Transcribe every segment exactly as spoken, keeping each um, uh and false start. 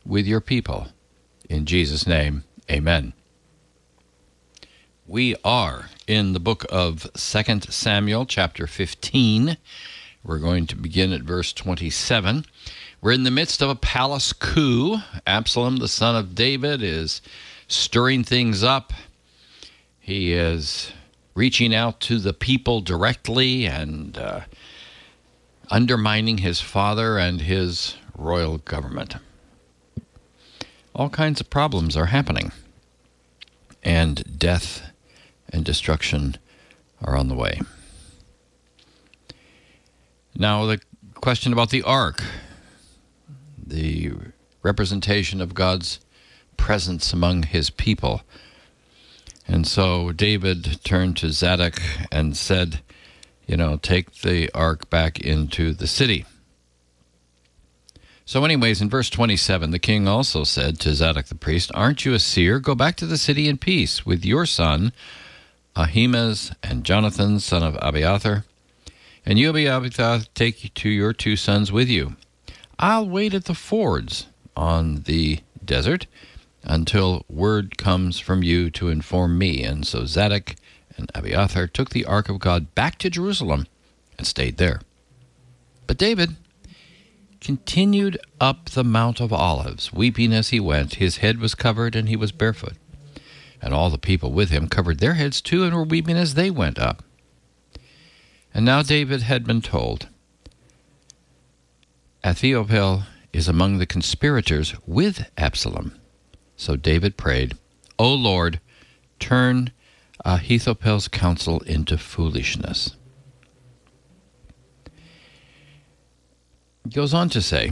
with your people. In Jesus' name, amen. We are in the book of Second Samuel, chapter fifteen. We're going to begin at verse twenty-seven. We're in the midst of a palace coup. Absalom, the son of David, is stirring things up. He is reaching out to the people directly and uh, undermining his father and his royal government. All kinds of problems are happening, and death and destruction are on the way. Now, the question about the ark, the representation of God's presence among his people. And so David turned to Zadok and said, you know, take the ark back into the city. So anyways, in verse twenty-seven, the king also said to Zadok the priest, aren't you a seer? Go back to the city in peace with your son, Ahimaaz, and Jonathan, son of Abiathar. And you, Abiathar, take to your two sons with you. I'll wait at the fords on the desert until word comes from you to inform me. And so Zadok and Abiathar took the ark of God back to Jerusalem and stayed there. But David continued up the Mount of Olives, weeping as he went. His head was covered, and he was barefoot. And all the people with him covered their heads too, and were weeping as they went up. And now David had been told, Ahithophel is among the conspirators with Absalom. So David prayed, O Lord, turn Ahithophel's counsel into foolishness. It goes on to say,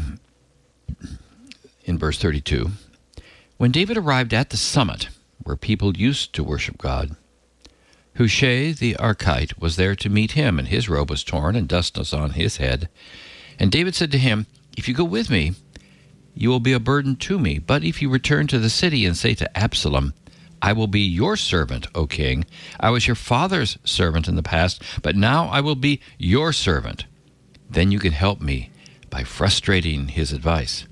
in verse thirty-two, when David arrived at the summit, where people used to worship God, Hushai the Archite was there to meet him, and his robe was torn, and dust was on his head. And David said to him, if you go with me, you will be a burden to me. But if you return to the city and say to Absalom, I will be your servant, O king. I was your father's servant in the past, but now I will be your servant. Then you can help me by frustrating his advice.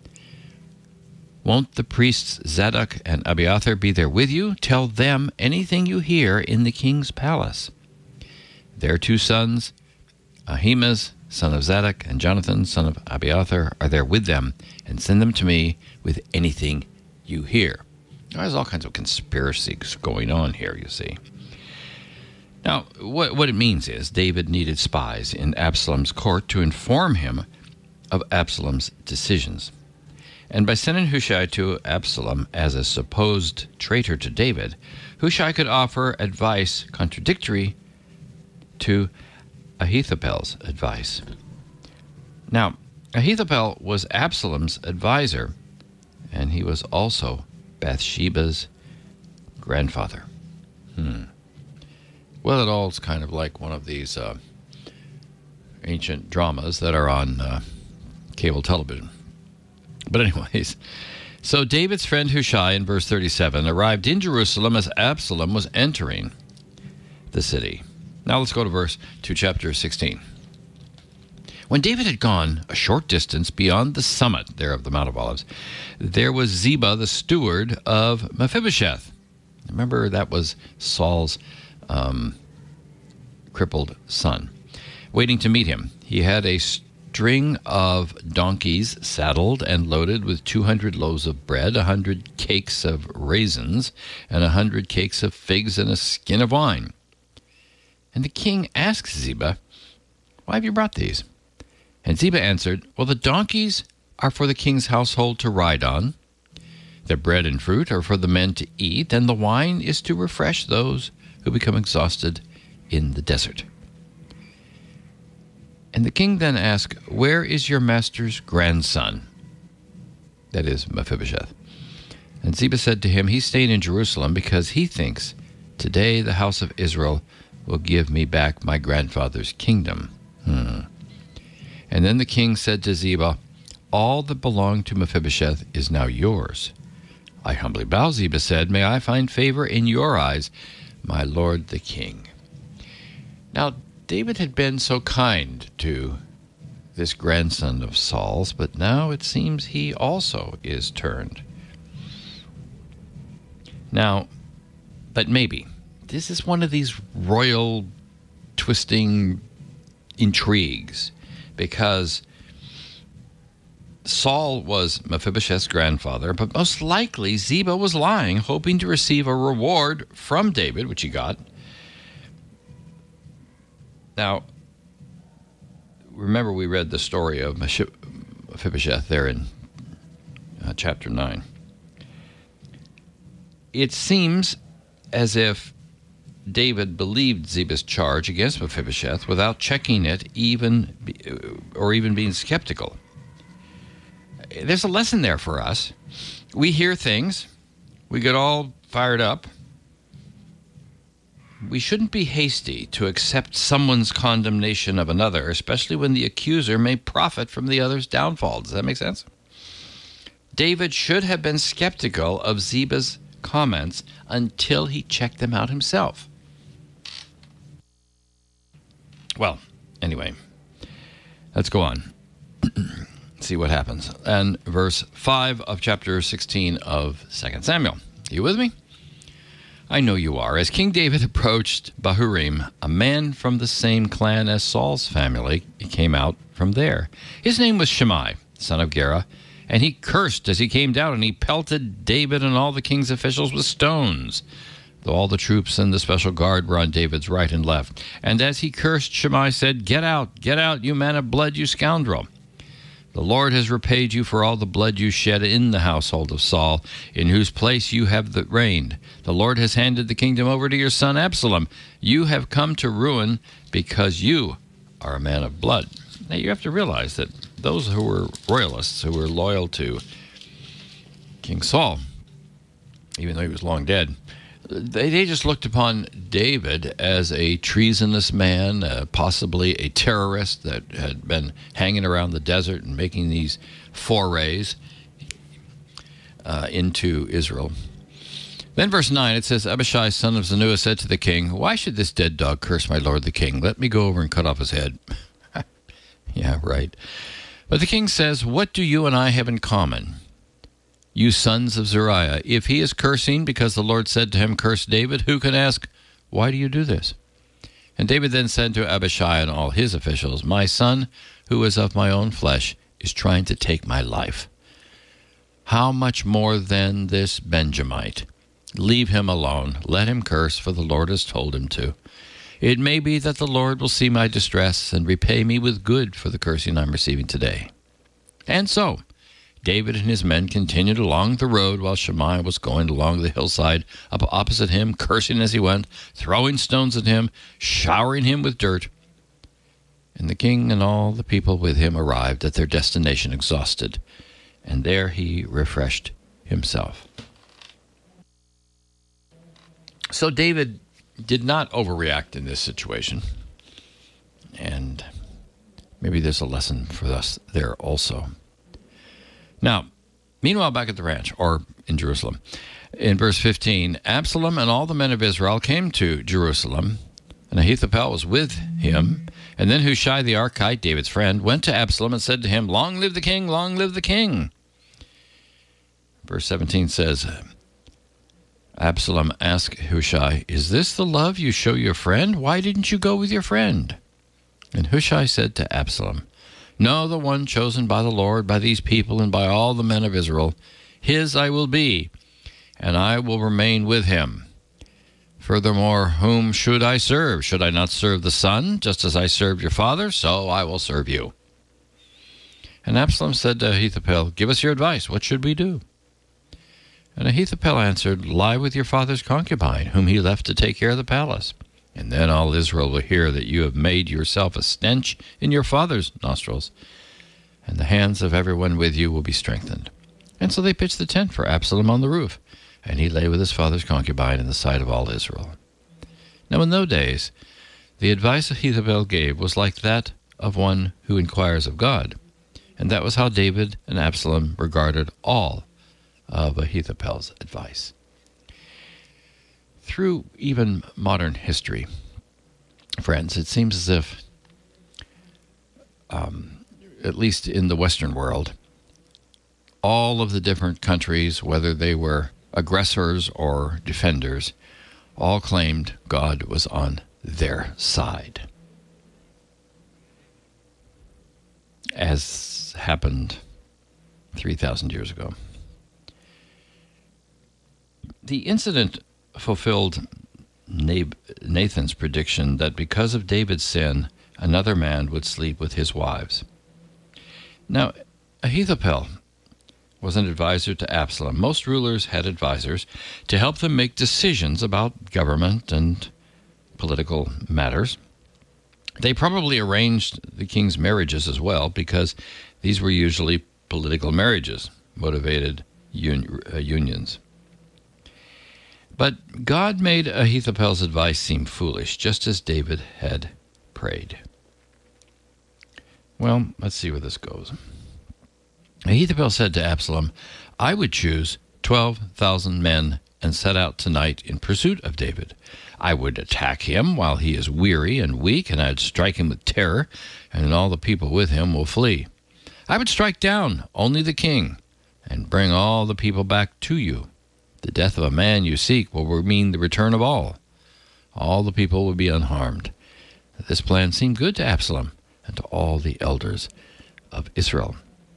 Won't the priests Zadok and Abiathar be there with you? Tell them anything you hear in the king's palace. Their two sons, Ahimaaz, son of Zadok, and Jonathan, son of Abiathar, are there with them, and send them to me with anything you hear. There's all kinds of conspiracies going on here, you see. Now, what, what it means is David needed spies in Absalom's court to inform him of Absalom's decisions. And by sending Hushai to Absalom as a supposed traitor to David, Hushai could offer advice contradictory to Ahithophel's advice. Now, Ahithophel was Absalom's advisor, and he was also Bathsheba's grandfather. Hmm. Well, it all's kind of like one of these uh, ancient dramas that are on uh, cable television. But anyways, so David's friend Hushai, in verse thirty-seven, arrived in Jerusalem as Absalom was entering the city. Now let's go to verse to chapter sixteen. When David had gone a short distance beyond the summit there of the Mount of Olives, there was Ziba, the steward of Mephibosheth. Remember, that was Saul's um, crippled son, waiting to meet him. He had a string of donkeys saddled and loaded with two hundred loaves of bread, a hundred cakes of raisins, and a hundred cakes of figs, and a skin of wine. And the king asked Ziba, why have you brought these? And Ziba answered, well, the donkeys are for the king's household to ride on, the bread and fruit are for the men to eat, and the wine is to refresh those who become exhausted in the desert. And the king then asked, where is your master's grandson? That is Mephibosheth. And Ziba said to him, he's staying in Jerusalem because he thinks, today the house of Israel will give me back my grandfather's kingdom. Hmm. And then the king said to Ziba, all that belonged to Mephibosheth is now yours. I humbly bow, Ziba said, may I find favor in your eyes, my lord the king. Now, David had been so kind to this grandson of Saul's, but now it seems he also is turned. Now, but maybe this is one of these royal twisting intrigues, because Saul was Mephibosheth's grandfather, but most likely Ziba was lying, hoping to receive a reward from David, which he got. Now, remember we read the story of Mephibosheth there in uh, chapter nine. It seems as if David believed Ziba's charge against Mephibosheth without checking it, even or even being skeptical. There's a lesson there for us. We hear things, we get all fired up. We shouldn't be hasty to accept someone's condemnation of another, especially when the accuser may profit from the other's downfall. Does that make sense? David should have been skeptical of Ziba's comments until he checked them out himself. Well, anyway, let's go on. See what happens. And verse five of chapter sixteen of Second Samuel. Are you with me? I know you are. As King David approached Bahurim, a man from the same clan as Saul's family came out from there. His name was Shimei, son of Gera, and he cursed as he came down, and he pelted David and all the king's officials with stones, though all the troops and the special guard were on David's right and left. And as he cursed, Shimei said, "Get out, get out, you man of blood, you scoundrel. The Lord has repaid you for all the blood you shed in the household of Saul, in whose place you have reigned. The Lord has handed the kingdom over to your son Absalom. You have come to ruin because you are a man of blood." Now you have to realize that those who were royalists, who were loyal to King Saul, even though he was long dead, They, they just looked upon David as a treasonous man, uh, possibly a terrorist that had been hanging around the desert and making these forays uh, into Israel. Then verse nine, it says, Abishai, son of Zeruiah, said to the king, "Why should this dead dog curse my lord the king? Let me go over and cut off his head." Yeah, right. But the king says, "What do you and I have in common? You sons of Zeruiah, if he is cursing because the Lord said to him, 'Curse David,' who can ask, 'Why do you do this?'" And David then said to Abishai and all his officials, "My son, who is of my own flesh, is trying to take my life. How much more than this Benjamite? Leave him alone. Let him curse, for the Lord has told him to. It may be that the Lord will see my distress and repay me with good for the cursing I'm receiving today." And so David and his men continued along the road while Shimei was going along the hillside up opposite him, cursing as he went, throwing stones at him, showering him with dirt. And the king and all the people with him arrived at their destination exhausted, and there he refreshed himself. So David did not overreact in this situation, and maybe there's a lesson for us there also. Now, meanwhile, back at the ranch, or in Jerusalem, in verse fifteen, Absalom and all the men of Israel came to Jerusalem, and Ahithophel was with him. And then Hushai the Archite, David's friend, went to Absalom and said to him, "Long live the king, long live the king." Verse seventeen says, Absalom asked Hushai, "Is this the love you show your friend? Why didn't you go with your friend?" And Hushai said to Absalom, "No, the one chosen by the Lord, by these people, and by all the men of Israel, his I will be, and I will remain with him. Furthermore, whom should I serve? Should I not serve the son, just as I served your father? So I will serve you." And Absalom said to Ahithophel, "Give us your advice. What should we do?" And Ahithophel answered, "Lie with your father's concubine, whom he left to take care of the palace. And then all Israel will hear that you have made yourself a stench in your father's nostrils, and the hands of everyone with you will be strengthened." And so they pitched the tent for Absalom on the roof, and he lay with his father's concubine in the sight of all Israel. Now in those days, the advice Ahithophel gave was like that of one who inquires of God, and that was how David and Absalom regarded all of Ahithophel's advice. Through even modern history, friends, it seems as if um, at least in the Western world, all of the different countries, whether they were aggressors or defenders, all claimed God was on their side, as happened three thousand years ago. The incident fulfilled Nathan's prediction that because of David's sin, another man would sleep with his wives. Now, Ahithophel was an advisor to Absalom. Most rulers had advisors to help them make decisions about government and political matters. They probably arranged the king's marriages as well, because these were usually political marriages, motivated un- uh, unions. But God made Ahithophel's advice seem foolish, just as David had prayed. Well, let's see where this goes. Ahithophel said to Absalom, I would choose twelve thousand men and set out tonight in pursuit of David. I would attack him while he is weary and weak, and I'd strike him with terror, and all the people with him will flee. I would strike down only the king and bring all the people back to you. The death of a man you seek will mean the return of all. All the people will be unharmed. This plan seemed good to Absalom and to all the elders of Israel.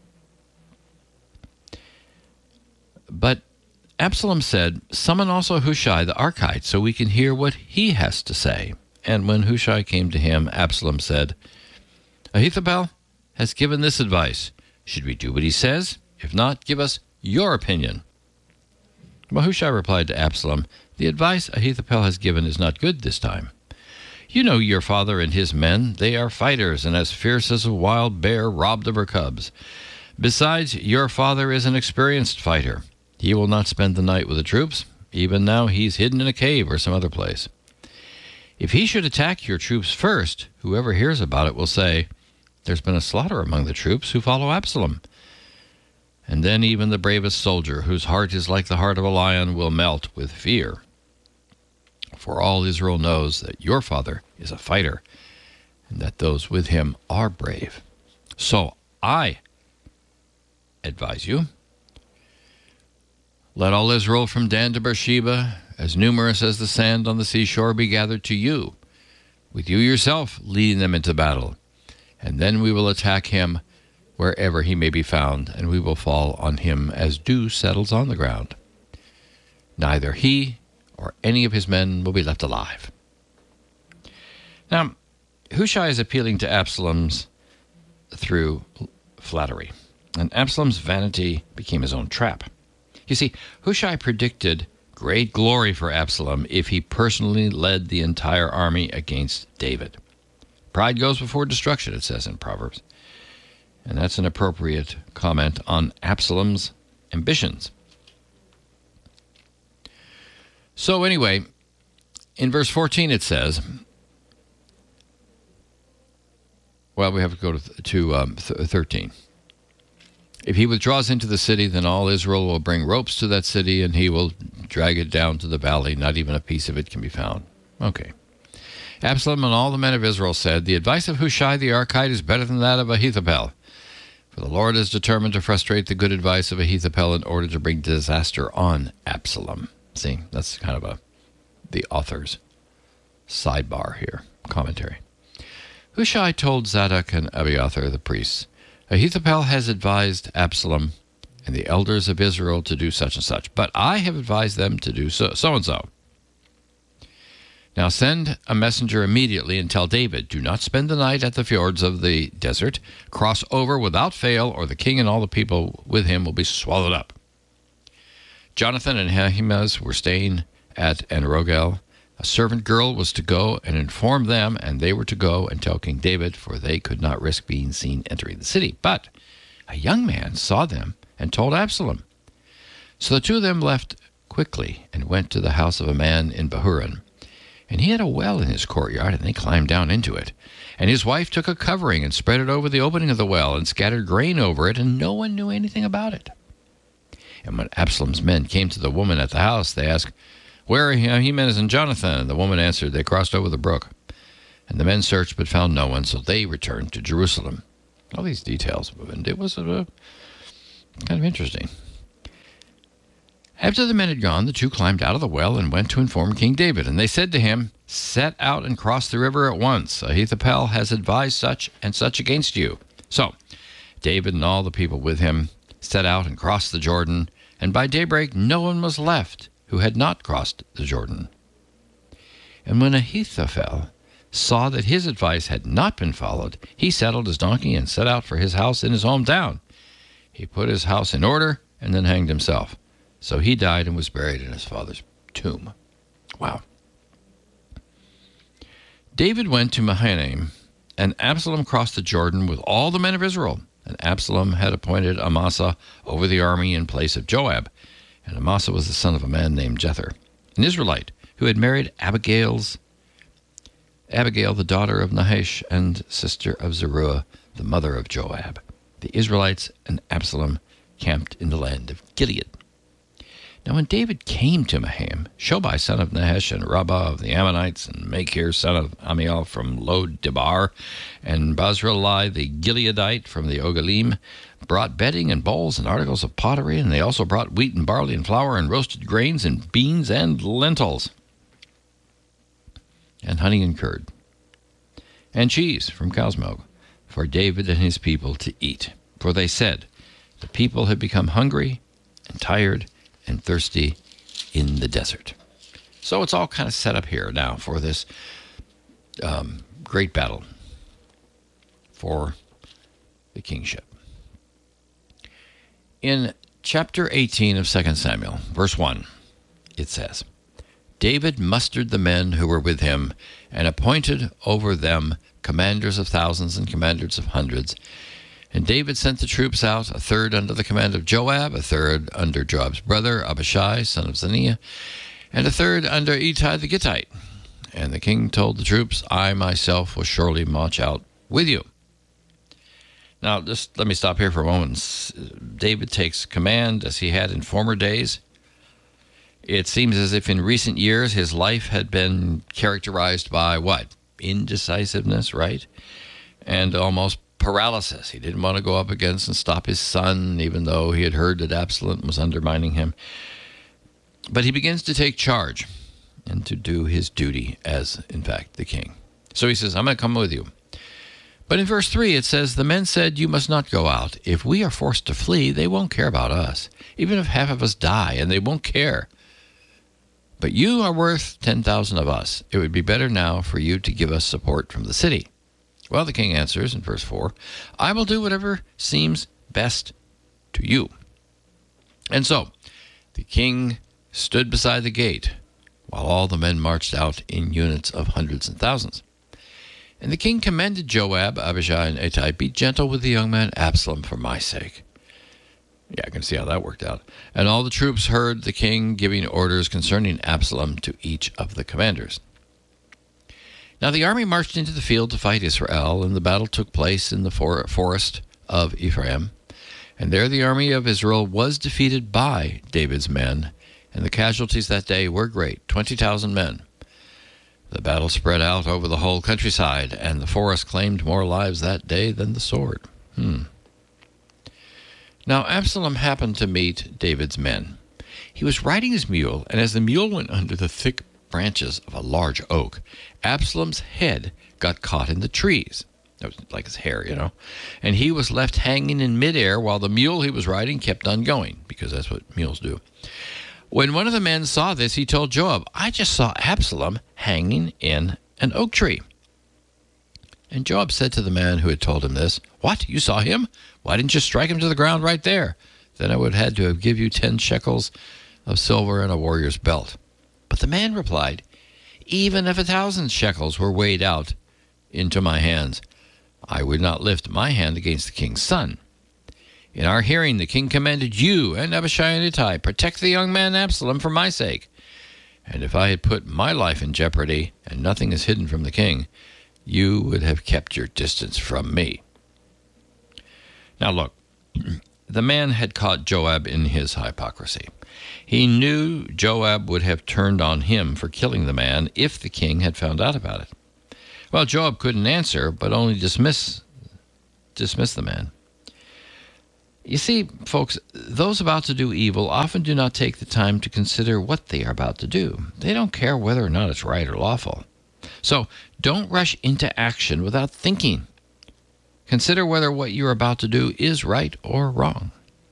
But Absalom said, Summon also Hushai the Archite, so we can hear what he has to say. And when Hushai came to him, Absalom said, Ahithophel has given this advice. Should we do what he says? If not, give us your opinion. But Hushai replied to Absalom, The advice Ahithophel has given is not good this time. You know your father and his men. They are fighters and as fierce as a wild bear robbed of her cubs. Besides, your father is an experienced fighter. He will not spend the night with the troops. Even now he's hidden in a cave or some other place. If he should attack your troops first, whoever hears about it will say, There's been a slaughter among the troops who follow Absalom. And then even the bravest soldier, whose heart is like the heart of a lion, will melt with fear. For all Israel knows that your father is a fighter, and that those with him are brave. So I advise you, let all Israel from Dan to Beersheba, as numerous as the sand on the seashore, be gathered to you, with you yourself leading them into battle. And then we will attack him wherever he may be found, and we will fall on him as dew settles on the ground. Neither he or any of his men will be left alive. Now, Hushai is appealing to Absalom's through flattery, and Absalom's vanity became his own trap. You see, Hushai predicted great glory for Absalom if he personally led the entire army against David. Pride goes before destruction, it says in Proverbs. And that's an appropriate comment on Absalom's ambitions. So anyway, in verse fourteen it says, well, we have to go to, to um, th- thirteen. If he withdraws into the city, then all Israel will bring ropes to that city, and he will drag it down to the valley. Not even a piece of it can be found. Okay. Absalom and all the men of Israel said, The advice of Hushai the Archite is better than that of Ahithophel. For the Lord is determined to frustrate the good advice of Ahithophel in order to bring disaster on Absalom. See, that's kind of a the author's sidebar here, commentary. Hushai told Zadok and Abiathar the priests, Ahithophel has advised Absalom and the elders of Israel to do such and such, but I have advised them to do so, so and so. Now send a messenger immediately and tell David, Do not spend the night at the fjords of the desert. Cross over without fail, or the king and all the people with him will be swallowed up. Jonathan and Ahimaaz were staying at En-Rogel. A servant girl was to go and inform them, and they were to go and tell King David, for they could not risk being seen entering the city. But a young man saw them and told Absalom. So the two of them left quickly and went to the house of a man in Bahurim. And he had a well in his courtyard, and they climbed down into it. And his wife took a covering and spread it over the opening of the well and scattered grain over it, and no one knew anything about it. And when Absalom's men came to the woman at the house, they asked, Where are Ahimaaz and Jonathan? And the woman answered, They crossed over the brook. And the men searched but found no one, so they returned to Jerusalem. All these details, and it was uh, kind of interesting. After the men had gone, the two climbed out of the well and went to inform King David. And they said to him, "Set out and cross the river at once. Ahithophel has advised such and such against you." So David and all the people with him set out and crossed the Jordan, and by daybreak no one was left who had not crossed the Jordan. And when Ahithophel saw that his advice had not been followed, he saddled his donkey and set out for his house in his hometown. He put his house in order and then hanged himself. So he died and was buried in his father's tomb. Wow. David went to Mahanaim, and Absalom crossed the Jordan with all the men of Israel. And Absalom had appointed Amasa over the army in place of Joab. And Amasa was the son of a man named Jether, an Israelite, who had married Abigail's, Abigail, the daughter of Nahash and sister of Zeruiah, the mother of Joab. The Israelites and Absalom camped in the land of Gilead. Now when David came to Mahanaim, Shobai son of Nahash and Rabbah of the Ammonites, and Machir son of Amiel from Lo-debar, and Bazraeli the Gileadite from the Ogalim, brought bedding and bowls and articles of pottery, and they also brought wheat and barley and flour and roasted grains and beans and lentils, and honey and curd, and cheese from cow's milk, for David and his people to eat. For they said, "The people have become hungry and tired and thirsty in the desert." So it's all kind of set up here now for this um, great battle for the kingship. In chapter eighteen of Second Samuel, verse one, it says, "David mustered the men who were with him and appointed over them commanders of thousands and commanders of hundreds. And David sent the troops out, a third under the command of Joab, a third under Joab's brother Abishai, son of Zeruiah, and a third under Ittai the Gittite. And the king told the troops, 'I myself will surely march out with you.'" Now, just let me stop here for a moment. David takes command as he had in former days. It seems as if in recent years his life had been characterized by what? Indecisiveness, right? And almost paralysis. He didn't want to go up against and stop his son, even though he had heard that Absalom was undermining him. But he begins to take charge and to do his duty as, in fact, the king. So he says, "I'm going to come with you." But in verse three, it says, "The men said, 'You must not go out. If we are forced to flee, they won't care about us. Even if half of us die, and they won't care. But you are worth ten thousand of us. It would be better now for you to give us support from the city.' Well, the king answers in verse four, 'I will do whatever seems best to you.' And so the king stood beside the gate while all the men marched out in units of hundreds and thousands. And the king commended Joab, Abishai, and Ittai, 'Be gentle with the young man Absalom for my sake.'" Yeah, I can see how that worked out. And all the troops heard the king giving orders concerning Absalom to each of the commanders. Now the army marched into the field to fight Israel, and the battle took place in the for- forest of Ephraim. And there the army of Israel was defeated by David's men, and the casualties that day were great, twenty thousand men. The battle spread out over the whole countryside, and the forest claimed more lives that day than the sword. Hmm. Now Absalom happened to meet David's men. He was riding his mule, and as the mule went under the thick branches of a large oak, Absalom's head got caught in the trees. That was like his hair, you know. And he was left hanging in midair while the mule he was riding kept on going, because that's what mules do. When one of the men saw this, he told Joab, "I just saw Absalom hanging in an oak tree." And Joab said to the man who had told him this, "What, you saw him? Why didn't you strike him to the ground right there? Then I would have had to have give you ten shekels of silver and a warrior's belt." But the man replied, "Even if a thousand shekels were weighed out into my hands, I would not lift my hand against the king's son. In our hearing the king commanded you and Abishai and Ittai, 'Protect the young man Absalom for my sake.' And if I had put my life in jeopardy, and nothing is hidden from the king, you would have kept your distance from me." Now look, the man had caught Joab in his hypocrisy. He knew Joab would have turned on him for killing the man if the king had found out about it. Well, Joab couldn't answer, but only dismiss dismiss the man. You see, folks, those about to do evil often do not take the time to consider what they are about to do. They don't care whether or not it's right or lawful. So don't rush into action without thinking. Consider whether what you're about to do is right or wrong.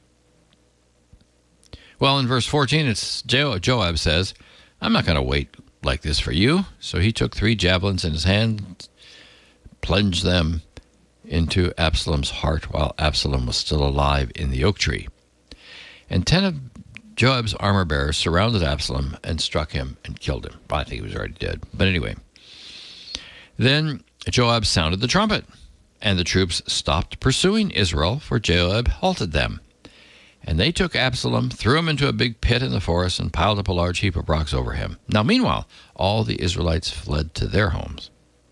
Well, in verse fourteen, it's Joab says, I'm not going to wait like this for you. So he took three javelins in his hand, plunged them into Absalom's heart while Absalom was still alive in the oak tree. And ten of Joab's armor bearers surrounded Absalom and struck him and killed him. I think he was already dead. But anyway, then Joab sounded the trumpet, and the troops stopped pursuing Israel, for Joab halted them. And they took Absalom, threw him into a big pit in the forest, and piled up a large heap of rocks over him. Now, meanwhile, all the Israelites fled to their homes.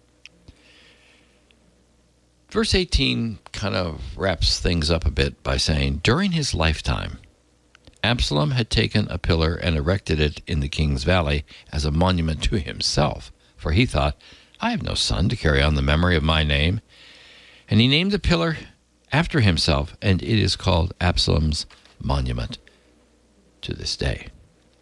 Verse eighteen kind of wraps things up a bit by saying, during his lifetime, Absalom had taken a pillar and erected it in the king's valley as a monument to himself, for he thought, I have no son to carry on the memory of my name. And he named the pillar after himself, and it is called Absalom's monument to this day.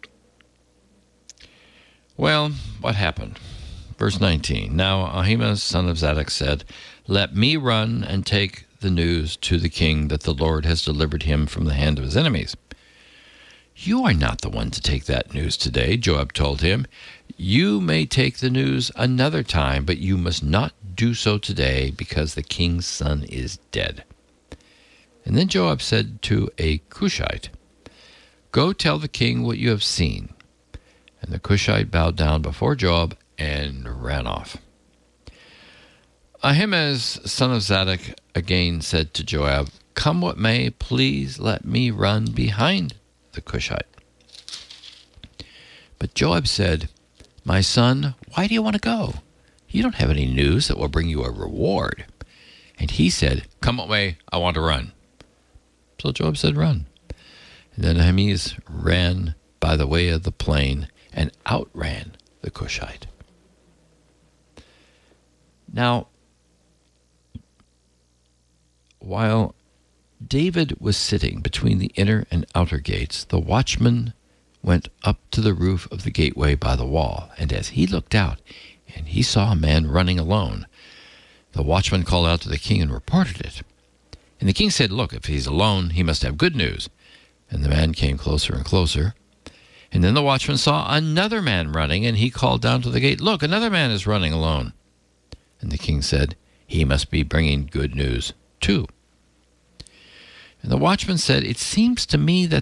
Well, what happened? Verse nineteen, Now Ahimaaz, son of Zadok, said, Let me run and take the news to the king that the Lord has delivered him from the hand of his enemies. You are not the one to take that news today, Joab told him. You may take the news another time, but you must not do so today, because the king's son is dead. And then Joab said to a Cushite, Go tell the king what you have seen. And the Cushite bowed down before Joab and ran off. Ahimaaz, son of Zadok, again said to Joab, Come what may, please let me run behind the Cushite. But Joab said, My son, why do you want to go? You don't have any news that will bring you a reward. And he said, Come what may, I want to run. So Joab said, Run. And then Ahimaaz ran by the way of the plain and outran the Cushite. Now, while David was sitting between the inner and outer gates, the watchman went up to the roof of the gateway by the wall, and as he looked out, and he saw a man running alone, the watchman called out to the king and reported it. And the king said, Look, if he's alone, he must have good news. And the man came closer and closer. And then the watchman saw another man running, and he called down to the gate, Look, another man is running alone. And the king said, He must be bringing good news too. And the watchman said, It seems to me that